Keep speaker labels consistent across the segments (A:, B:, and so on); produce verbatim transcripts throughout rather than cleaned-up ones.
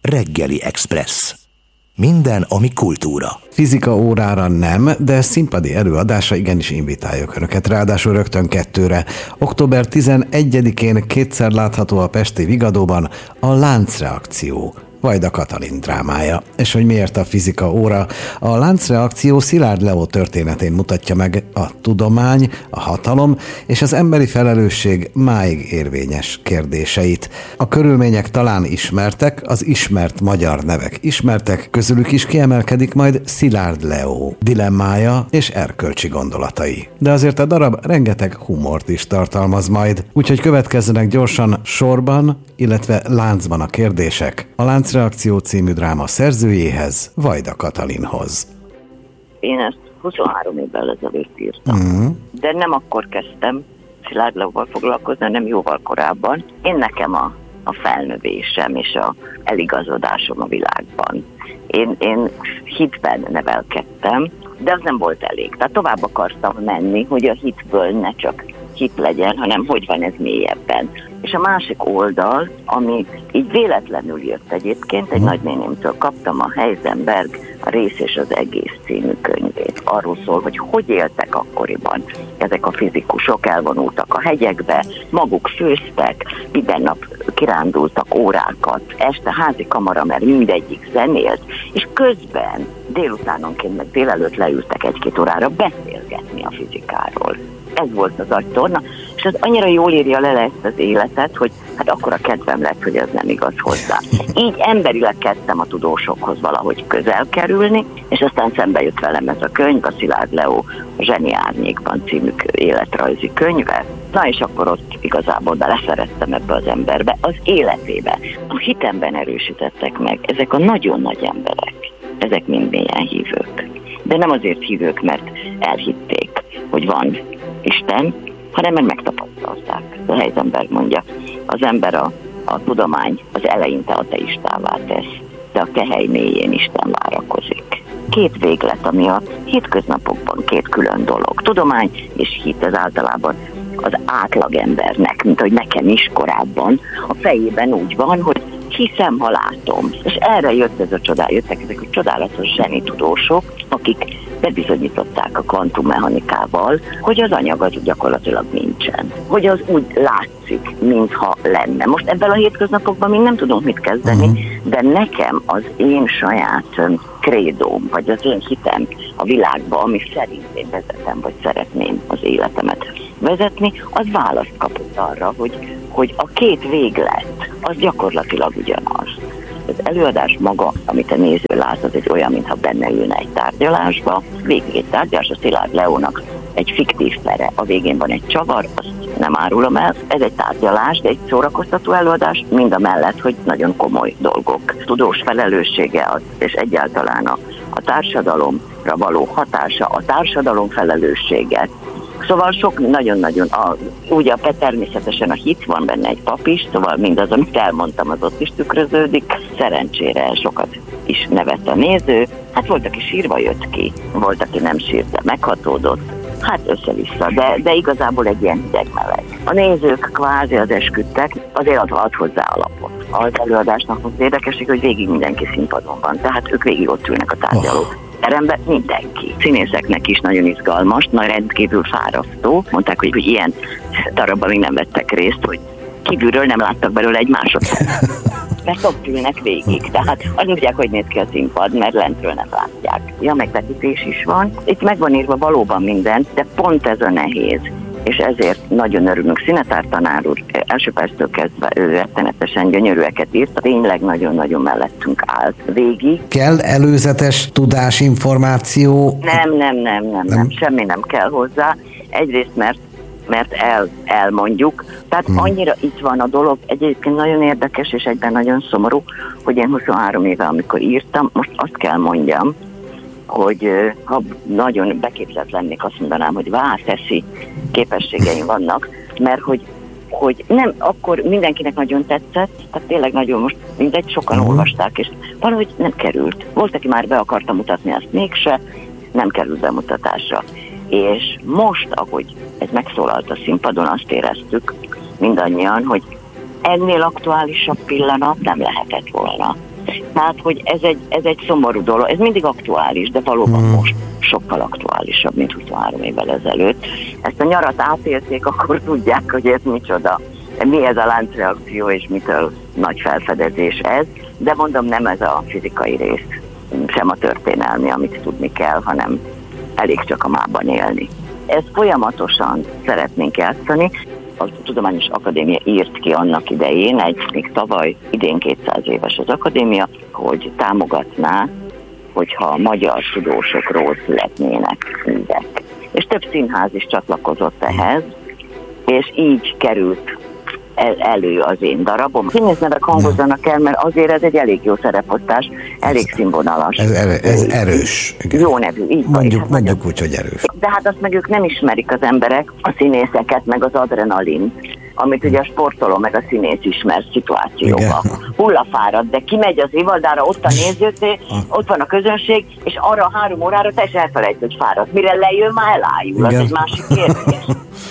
A: Reggeli Express. Minden, ami kultúra.
B: Fizika órára nem, de színpadi előadásra igenis invitáljuk Önöket, ráadásul rögtön kettőre. október tizenegyedikén kétszer látható a pesti Vigadóban a Láncreakció, Vajda Katalin drámája. És hogy miért a fizika óra? A Láncreakció Szilárd Leó történetén mutatja meg a tudomány, a hatalom és az emberi felelősség máig érvényes kérdéseit. A körülmények talán ismertek, az ismert magyar nevek ismertek, közülük is kiemelkedik majd Szilárd Leó dilemmája és erkölcsi gondolatai. De azért a darab rengeteg humort is tartalmaz majd, úgyhogy következzenek gyorsan sorban, illetve láncban a kérdések a Láncreakció című dráma szerzőjéhez, Vajda Katalinhoz.
C: Én ezt huszonhárom évvel ezelőtt írtam, uh-huh. de nem akkor kezdtem Szilárd Leóval foglalkozni, hanem jóval korábban. Én nekem a, a felnövésem és a eligazodásom a világban. Én, én hitben nevelkedtem, de az nem volt elég. Tehát tovább akartam menni, hogy a hitből ne csak hit legyen, hanem hogy van ez mélyebben. És a másik oldal, ami így véletlenül jött egyébként, egy nagynénémtől kaptam a Heisenberg, a Rész és az egész című könyvét. Arról szól, hogy hogy éltek akkoriban ezek a fizikusok, elvonultak a hegyekbe, maguk főztek, minden nap kirándultak órákat, este házi kamara, mert mindegyik zenélt, és közben délutánonként meg délelőtt leültek egy-két órára beszélgetni a fizikáról. Ez volt az agytorna, és az annyira jól írja le ezt az életet, hogy hát akkor a kedvem lett, hogy ez nem igaz hozzá. Így emberileg kezdtem a tudósokhoz valahogy közel kerülni, és aztán szembe jött velem ez a könyv, a Szilárd Leó a Zseni árnyékban című életrajzi könyve. Na és akkor ott igazából beleszerettem ebbe az emberbe, az életébe. A hitemben erősítettek meg ezek a nagyon nagy emberek. Ezek mind mélyen hívők. De nem azért hívők, mert elhitték, hogy van Isten, hanem mert megtapasztalták. A Heisenberg mondja, az ember a, a tudomány az eleinte ateistává tesz, de a kehely mélyén Isten várakozik. Két véglet, ami a hétköznapokban két külön dolog. Tudomány és hit, az általában az átlagembernek, mint hogy nekem is korábban, a fejében úgy van, hogy hiszem, ha látom. És erre jött ez a csodál, jöttek ezek a csodálatos zseni tudósok, akik bebizonyították a kvantummechanikával, hogy az anyag az gyakorlatilag nincsen. Hogy az úgy látszik, mintha lenne. Most ebben a hétköznapokban még nem tudunk mit kezdeni, uh-huh. de nekem az én saját krédóm, vagy az én hitem a világba, ami szerint én vezetem, vagy szeretném az életemet vezetni, az választ kapott arra, hogy, hogy a két véglet, az gyakorlatilag ugyanaz. Az előadás maga, amit a néző lát, az egy olyan, mintha benne ülne egy tárgyalásba. Végig egy tárgyalás, a Szilárd Leónak egy fiktív pere, a végén van egy csavar, azt nem árulom el. Ez egy tárgyalás, de egy szórakoztató előadás, mind a mellett, hogy nagyon komoly dolgok. Tudós felelőssége az, és egyáltalán a, a társadalomra való hatása, a társadalom felelőssége. Szóval sok nagyon-nagyon, a, ugye természetesen a hit van benne, egy pap is, szóval mindaz, amit elmondtam, az ott is tükröződik. Szerencsére sokat is nevett a néző. Hát volt, aki sírva jött ki, volt, aki nem sírt, de meghatódott. Hát össze-vissza, de, de igazából egy ilyen hideg-meleg. A nézők kvázi az esküdtek, azért ad, ad hozzá alapot. Az előadásnak az érdekesség, hogy végig mindenki színpadon van, tehát ők végig ott ülnek a tárgyalók. Teremben mindenki. Színészeknek is nagyon izgalmas, nagy rendkívül fárasztó. Mondták, hogy, hogy ilyen darabban még nem vettek részt, hogy kívülről nem láttak belőle egy másodpercet. Mert ott ülnek végig. Tehát azt mondják, hogy néz ki a színpad, mert lentről nem látják. Ja, megvetítés is van. Itt meg van írva valóban minden, de pont ez a nehéz. És ezért nagyon örülünk. Szinetár tanár úr első perctől kezdve ő rettenetesen gyönyörűeket írt, tényleg nagyon-nagyon mellettünk állt végig.
B: Kell előzetes tudás, információ?
C: Nem, nem, nem, nem, nem, nem. Semmi nem kell hozzá. Egyrészt, mert, mert el, elmondjuk. Tehát hmm. annyira itt van a dolog, egyébként nagyon érdekes és egyben nagyon szomorú, hogy én huszonhárom éve, amikor írtam, most azt kell mondjam, hogy ha nagyon beképzelt lennék, azt mondanám, hogy válteszi képességeim vannak, mert hogy, hogy nem, akkor mindenkinek nagyon tetszett, tehát tényleg nagyon most mindegy, sokan uh-huh. olvasták, és valahogy nem került. Volt, aki már be akarta mutatni, azt mégse, nem került bemutatásra. És most, ahogy ez megszólalt a színpadon, azt éreztük mindannyian, hogy ennél aktuálisabb pillanat nem lehetett volna. Tehát, hogy ez egy, ez egy szomorú dolog, ez mindig aktuális, de valóban hmm. most sokkal aktuálisabb, mint huszonhárom évvel ezelőtt. Ezt a nyarat átélték, akkor tudják, hogy ez micsoda, mi ez a láncreakció, és mitől nagy felfedezés ez, de mondom, nem ez a fizikai rész, sem a történelmi, amit tudni kell, hanem elég csak a mában élni. Ezt folyamatosan szeretnénk játszani. A Tudományos Akadémia írt ki annak idején, egy még tavaly, idén kétszáz éves az akadémia, hogy támogatná, hogyha a magyar tudósokról születnének művek. És több színház is csatlakozott ehhez, és így került el, elő az én darabom. Színész nevek hangozzanak el, mert azért ez egy elég jó szereposztás, elég színvonalas.
B: Ez, ez, ez erős. Igen.
C: Jó nevű, így
B: mondjuk,
C: van.
B: Mondjuk úgy, hogy erős.
C: De hát azt meg ők nem ismerik az emberek, a színészeket, meg az adrenalin, amit ugye a sportoló meg a színész ismer szituációba. Hullafárad, de kimegy az Ivaldára, ott a nézőté, ott van a közönség, és arra a három órára teljesen elfelejt, hogy fárad. Mire lejön, már elájul, az egy másik kérdés.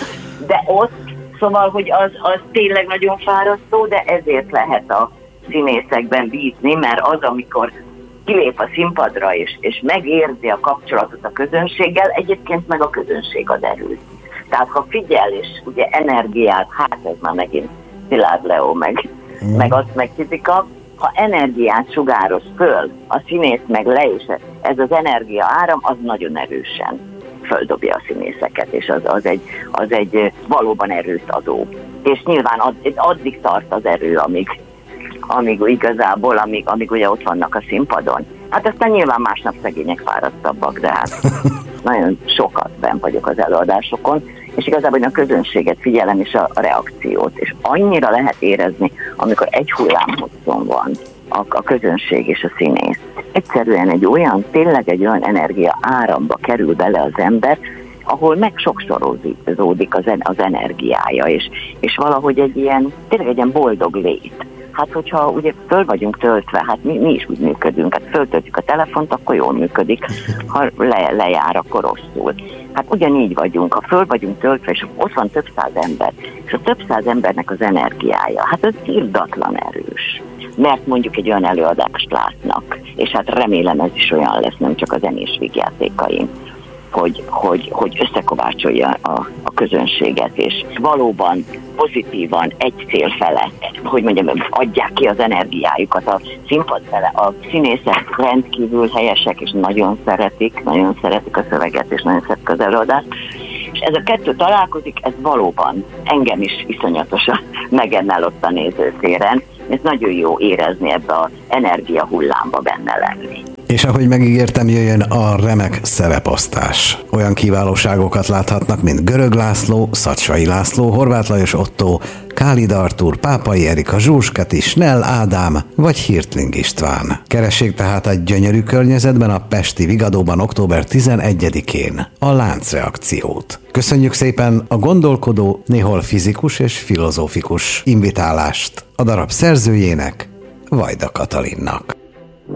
C: De ott, szóval, hogy az, az tényleg nagyon fárasztó, de ezért lehet a színészekben bízni, mert az, amikor kilép a színpadra, és, és megérzi a kapcsolatot a közönséggel, egyébként meg a közönség ad erőt. Tehát ha figyel, és ugye energiát, hát ez már megint Szilárd Leó, meg, mm. meg azt meg fizika, ha energiát sugároz föl, a színész meg le, és ez az energia áram, az nagyon erősen földobja a színészeket, és az, az, egy, az egy valóban erőt adó. És nyilván ad, addig tart az erő, amíg, amíg igazából, amíg, amíg ugye ott vannak a színpadon. Hát aztán nyilván másnap szegények fáradtabbak, de hát nagyon sokat benn vagyok az előadásokon, és igazából a közönséget figyelem, és a, a reakciót, és annyira lehet érezni, amikor egy hullámhosszon van a, a közönség és a színész. Egyszerűen egy olyan, tényleg egy olyan energia áramba kerül bele az ember, ahol meg sokszorozódik az, az energiája, és, és valahogy egy ilyen, tényleg egy ilyen boldog lét. Hát, hogyha ugye föl vagyunk töltve, hát mi, mi is úgy működünk, hát föltöltjük a telefont, akkor jól működik, ha le, lejár, akkor rosszul. Hát ugyanígy vagyunk, ha föl vagyunk töltve, és ott van több száz ember, és a több száz embernek az energiája, hát ez irdatlan erős. Mert mondjuk egy olyan előadást látnak, és hát remélem ez is olyan lesz, nem csak a zenés vígjátékaim, hogy, hogy, hogy összekovácsolja a, a közönséget, és valóban pozitívan egy cél fele, hogy mondjam, adják ki az energiájukat a színpad fele. A színészek rendkívül helyesek, és nagyon szeretik, nagyon szeretik a szöveget, és nagyon szeretik az előadást. És ez a kettő találkozik, ez valóban engem is iszonyatosan megemel ott a nézőtéren. Ez nagyon jó érezni ebbe az energia hullámba benne lenni.
B: És ahogy megígértem, jöjjön a remek szereposztás. Olyan kiválóságokat láthatnak, mint Görög László, Szacsvai László, Horváth Lajos Ottó, Kálid Artúr, Pápai Erika, Zsús Kati, Snell Ádám vagy Hirtling István. Keressék tehát egy gyönyörű környezetben a Pesti Vigadóban október tizenegyedikén a láncreakciót. Köszönjük szépen a gondolkodó, néhol fizikus és filozófikus invitálást a darab szerzőjének, Vajda Katalinnak.